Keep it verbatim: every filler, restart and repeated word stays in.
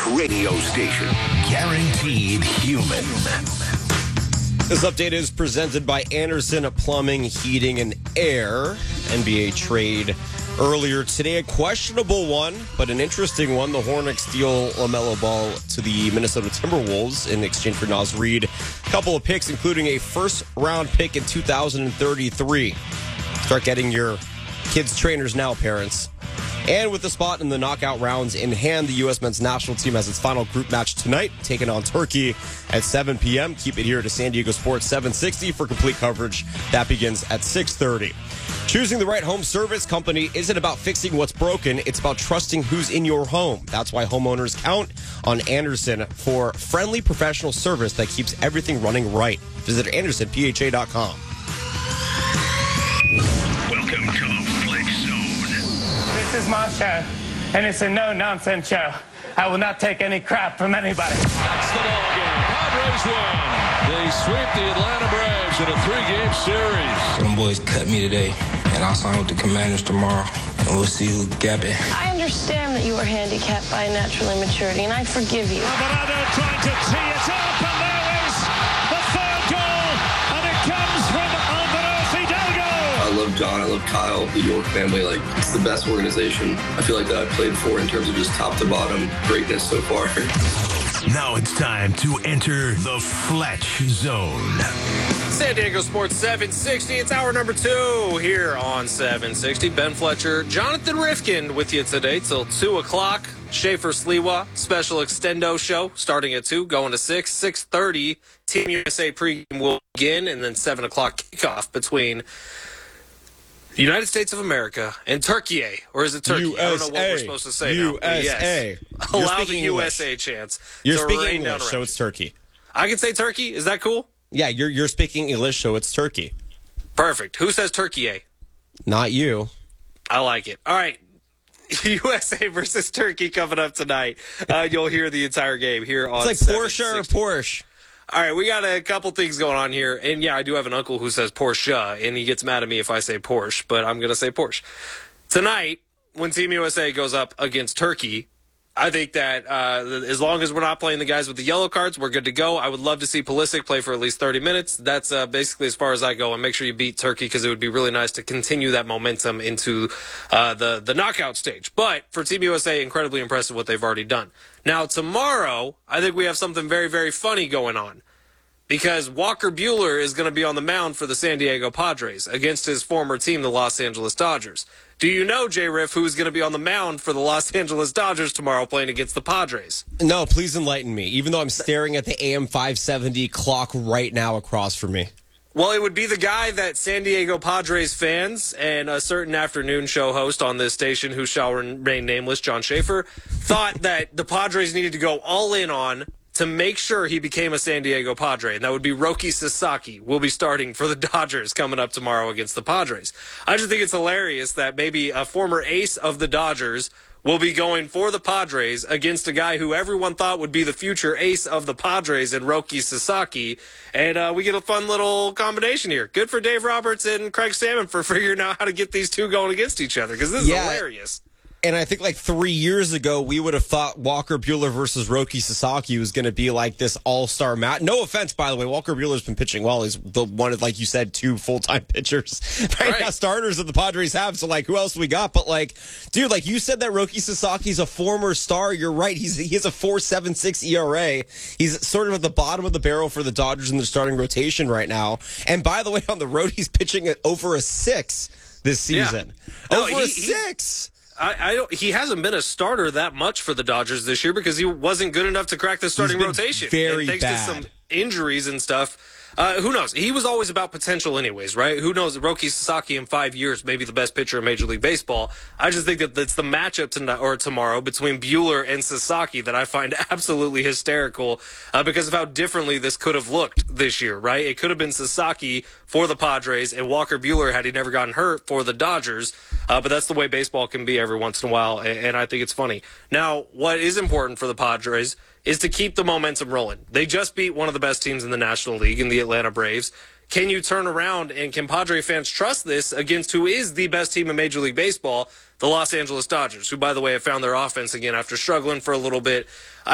radio station. Guaranteed human. This update is presented by Anderson Plumbing, Heating, and Air. N B A trade earlier today. A questionable one, but an interesting one. The Hornets deal LaMelo Ball to the Minnesota Timberwolves in exchange for Naz Reid. A couple of picks, including a first-round pick in two thousand thirty-three. Start getting your kids' trainers now, parents. And with the spot in the knockout rounds in hand, the U S men's national team has its final group match tonight, taking on Turkey at seven p.m. Keep it here to San Diego Sports seven sixty for complete coverage. That begins at six thirty. Choosing the right home service company isn't about fixing what's broken. It's about trusting who's in your home. That's why homeowners count on Anderson for friendly professional service that keeps everything running right. Visit anderson p h a dot com. Welcome to the Flex Zone. This is my show, and it's a no-nonsense show. I will not take any crap from anybody. That's the ball game. Padres win. They sweep the Atlanta Braves in a three-game series. Some boys cut me today, and I'll sign with the Commanders tomorrow, and we'll see who gap it. I understand that you are handicapped by natural immaturity, and I forgive you. Alvarado trying to tee it up, and there is the third goal, and it comes from Alvaro Fidalgo. I love John, I love Kyle, the York family. Like, it's the best organization I feel like that I've played for in terms of just top to bottom greatness so far. Now it's time to enter the Fletch Zone. San Diego Sports seven sixty. It's hour number two here on seven sixty. Ben Fletcher, Jonathan Rifkin with you today till two o'clock. Schaefer Sliwa, special extendo show starting at two, going to six. six thirty, Team U S A pregame will begin, and then seven o'clock kickoff between the United States of America and Turkey, or is it Turkey? U S A. I don't know what we're supposed to say U S A. now. Yes. You're Allow the speaking U S A English. chance. You're to speaking rain down English, so around it's you. Turkey. I can say Turkey. Is that cool? Yeah, you're you're speaking English, so it's Turkey. Perfect. Who says Turkey? Not you. I like it. All right. U S A versus Turkey coming up tonight. Uh, you'll hear the entire game here on It's like Porsche or Porsche. All right, we got a couple things going on here. And, yeah, I do have an uncle who says Porsche, and he gets mad at me if I say Porsche, but I'm going to say Porsche. Tonight, when Team U S A goes up against Turkey, I think that uh, as long as we're not playing the guys with the yellow cards, we're good to go. I would love to see Pulisic play for at least thirty minutes. That's uh, basically as far as I go. And make sure you beat Turkey because it would be really nice to continue that momentum into uh, the, the knockout stage. But for Team U S A, incredibly impressive what they've already done. Now, tomorrow, I think we have something very, very funny going on. Because Walker Buehler is going to be on the mound for the San Diego Padres against his former team, the Los Angeles Dodgers. Do you know, J. Riff, who's going to be on the mound for the Los Angeles Dodgers tomorrow playing against the Padres? No, please enlighten me, even though I'm staring at the A M five seventy clock right now across from me. Well, it would be the guy that San Diego Padres fans and a certain afternoon show host on this station who shall remain nameless, John Schaefer, thought that the Padres needed to go all in on to make sure he became a San Diego Padre, and that would be Roki Sasaki. Will be starting for the Dodgers coming up tomorrow against the Padres. I just think it's hilarious that maybe a former ace of the Dodgers will be going for the Padres against a guy who everyone thought would be the future ace of the Padres in Roki Sasaki, and uh, we get a fun little combination here. Good for Dave Roberts and Craig Salmon for figuring out how to get these two going against each other, because this is Yeah. hilarious. And I think like three years ago, we would have thought Walker Buehler versus Roki Sasaki was going to be like this all-star match. No offense, by the way. Walker Buehler's been pitching well. He's the one of, like you said, two full-time pitchers right, Right. now, starters that the Padres have. So, like, who else we got? But, like, dude, like you said that Roki Sasaki's a former star. You're right. He's He has a four point seven six E R A. He's sort of at the bottom of the barrel for the Dodgers in their starting rotation right now. And, by the way, on the road, he's pitching at over a six this season. Yeah. No, over he- a he- six. I, I don't. He hasn't been a starter that much for the Dodgers this year because he wasn't good enough to crack the starting been rotation. very and thanks bad. to some injuries and stuff. Uh, who knows? He was always about potential anyways, right? Who knows? Roki Sasaki in five years, maybe the best pitcher in Major League Baseball. I just think that it's the matchup tonight or tomorrow between Buehler and Sasaki that I find absolutely hysterical uh, because of how differently this could have looked this year, right? It could have been Sasaki for the Padres and Walker Buehler had he never gotten hurt for the Dodgers. Uh, but that's the way baseball can be every once in a while, and, and I think it's funny. Now, what is important for the Padres is to keep the momentum rolling. They just beat one of the best teams in the National League in the Atlanta Braves. Can you turn around and can Padre fans trust this against who is the best team in Major League Baseball, the Los Angeles Dodgers, who, by the way, have found their offense again after struggling for a little bit.